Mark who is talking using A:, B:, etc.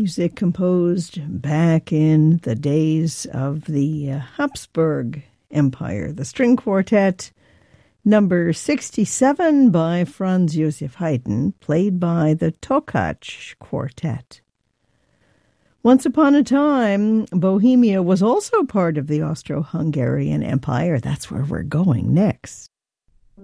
A: Music composed back in the days of the Habsburg Empire. The String Quartet, number 67 by Franz Joseph Haydn, played by the Tokach Quartet. Once upon a time, Bohemia was also part of the Austro-Hungarian Empire. That's where we're going next.